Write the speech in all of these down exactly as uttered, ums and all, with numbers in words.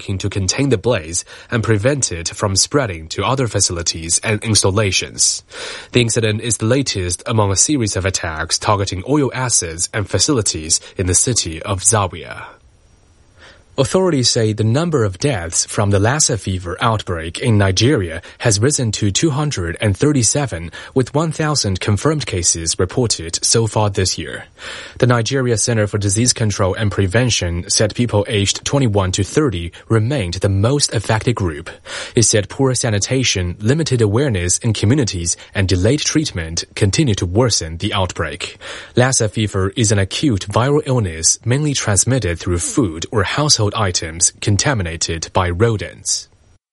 working to contain the blaze and prevent it from spreading to other facilities and installations. The incident is the latest among a series of attacks targeting oil assets and facilities in the city of Zawiya. Authorities say the number of deaths from the Lassa fever outbreak in Nigeria has risen to two hundred thirty-seven, with one thousand confirmed cases reported so far this year. The Nigeria Center for Disease Control and Prevention said people aged twenty-one to thirty remained the most affected group. It said poor sanitation, limited awareness in communities, and delayed treatment continue to worsen the outbreak. Lassa fever is an acute viral illness mainly transmitted through food or household items contaminated by rodents.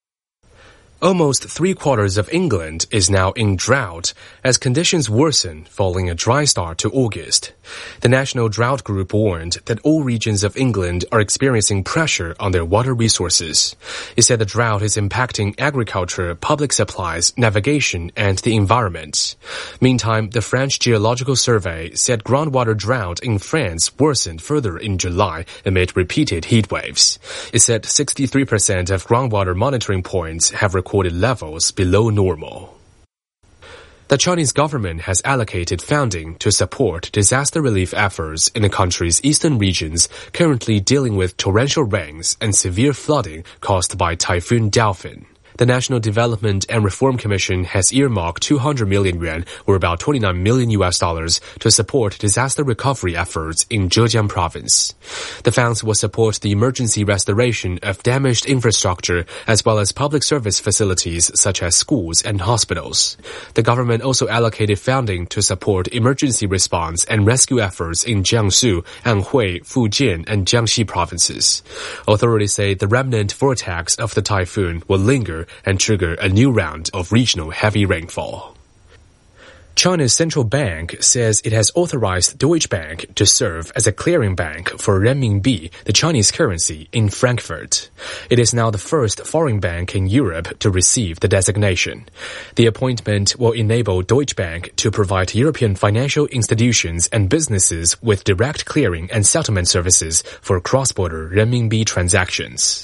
Almost three-quarters of England is now in drought as conditions worsen following a dry start to August. The National Drought Group warned that all regions of England are experiencing pressure on their water resources. It said the drought is impacting agriculture, public supplies, navigation, and the environment. Meantime, the French Geological Survey said groundwater drought in France worsened further in July amid repeated heat waves. It said sixty-three percent of groundwater monitoring points have recorded recorded levels below normal. The Chinese government has allocated funding to support disaster relief efforts in the country's eastern regions currently dealing with torrential rains and severe flooding caused by Typhoon Delphin. The National Development and Reform Commission has earmarked two hundred million yuan, or about twenty-nine million U S dollars, to support disaster recovery efforts in Zhejiang province. The funds will support the emergency restoration of damaged infrastructure as well as public service facilities such as schools and hospitals. The government also allocated funding to support emergency response and rescue efforts in Jiangsu, Anhui, Fujian, and Jiangxi provinces. Authorities say the remnant vortex of the typhoon will linger and trigger a new round of regional heavy rainfall. China's central bank says it has authorized Deutsche Bank to serve as a clearing bank for renminbi, the Chinese currency, in Frankfurt. It is now the first foreign bank in Europe to receive the designation. The appointment will enable Deutsche Bank to provide European financial institutions and businesses with direct clearing and settlement services for cross-border renminbi transactions.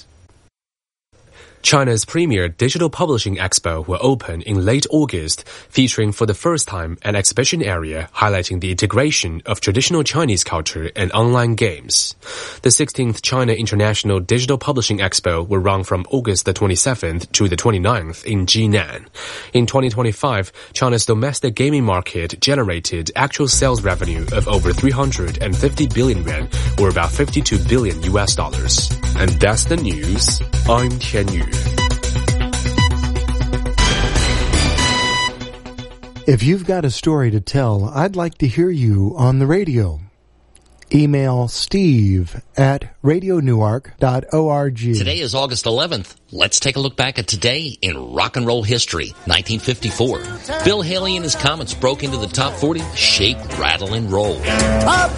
China's premier digital publishing expo will open in late August, featuring for the first time an exhibition area highlighting the integration of traditional Chinese culture and online games. The sixteenth China International Digital Publishing Expo will run from August the twenty-seventh to the twenty-ninth in Jinan. In twenty twenty-five, China's domestic gaming market generated actual sales revenue of over three hundred fifty billion yuan, or about fifty-two billion U S dollars. And that's the news. I'm Tian Yu. If you've got a story to tell, I'd like to hear you on the radio. Email steve at radio newark dot org. Today is August eleventh. Let's take a look back at today in rock and roll history. nineteen fifty-four. Bill Haley and his Comets broke into the top forty. Shake, rattle, and roll.